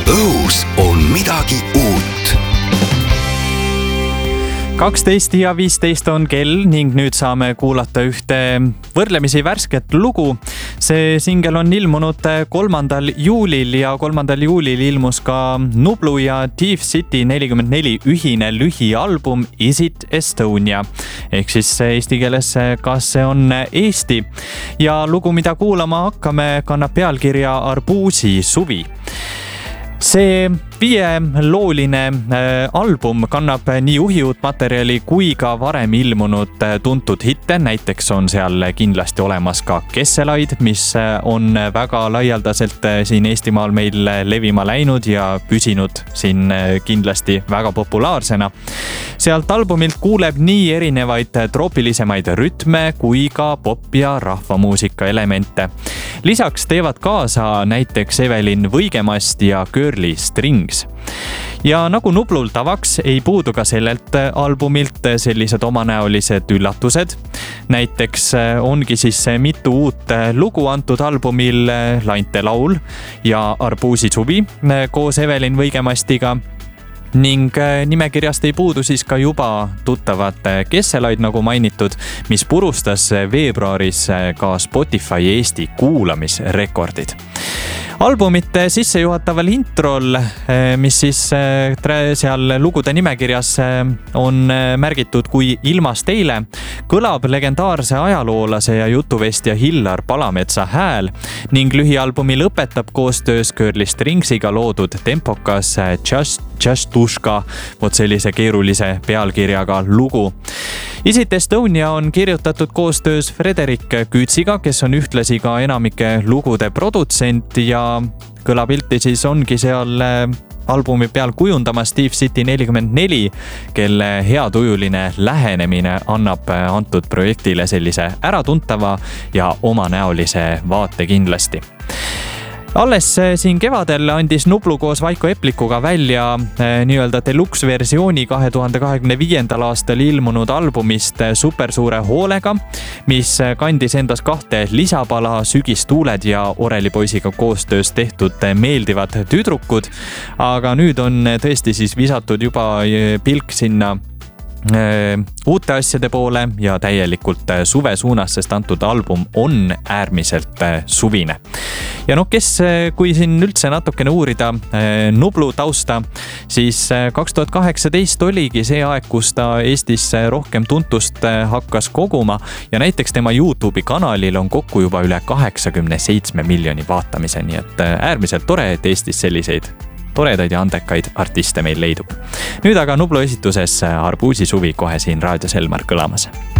õhus on midagi uut. 12:15 on kell ning nüüd saame kuulata ühte võrdlemisi värsket lugu. See singel on ilmunud 3. juulil ja 3. juulil ilmus ka Nublu ja Thief City 44 ühine lühialbum Is It Estonia ehk siis eesti keeles Kas see on Eesti. Ja lugu, mida kuulama hakkame, kannab pealkirja Arbuusi suvi. See 5-looline album kannab nii uhiuut materjali kui ka varem ilmunud tuntud hitte. Näiteks on seal kindlasti olemas ka Kesselaid, mis on väga laialdaselt siin Eestimaal meil levima läinud ja püsinud siin kindlasti väga populaarsena. Sealt albumilt kuuleb nii erinevaid troopilisemaid rütme kui ka pop- ja rahvamuusika elemente. Lisaks teevad kaasa näiteks Evelin Võigemast ja Curly Strings. Ja nagu Nublul tavaks, ei puudu ka sellelt albumilt sellised omanäolised üllatused. Näiteks ongi siis mitu uut lugu antud albumil Lainte laul ja Arbuusi suvi koos Evelin Võigemastiga. Ning nimekirjast ei puudu siis ka juba tuttavad Kesselaid, nagu mainitud, mis purustas veebruaris ka Spotify Eesti kuulamisrekordid. Albumite sissejuhataval introl, mis siis seal lugude nimekirjas on märgitud kui Ilmas teile, kõlab legendaarse ajaloolase ja jutuvestja Hillar Palametsa hääl ning lühialbumi lõpetab koostöös Curly Stringsiga loodud tempokas Tšastuška, vot sellise keerulise pealkirjaga lugu. Is It Estonia on kirjutatud koostöös Frederik Küütsiga, kes on ühtlasi ka enamike lugude produtsent ja kõlapilti siis ongi seal albumi peal kujundamas Thief City 44, kelle heatujuline lähenemine annab antud projektile sellise äratuntava ja omanäolise vaate kindlasti. Alles siin kevadel andis Nublu koos Vaiko Eplikuga välja nii-öelda deluxe versiooni 2025. aastal ilmunud albumist Supersuure hoolega, mis kandis endas 2 lisapala, Sügistuuled ja Orelipoisiga koostöös tehtud Meeldivad tüdrukud. Aga nüüd on tõesti siis visatud juba pilk sinna uute asjade poole ja täielikult suve suunas, sest antud album on äärmiselt suvine. Ja kui siin üldse natukene uurida Nublu tausta, siis 2018 oligi see aeg, kus ta Eestis rohkem tuntust hakkas koguma ja näiteks tema YouTube'i kanalil on kokku juba üle 87 miljoni vaatamise, nii et äärmiselt tore, et Eestis selliseid toredaid ja andekaid artiste meil leidub. Nüüd aga Nublu esituses Arbuusi suvi kohe siin raadios Elmar kõlamas.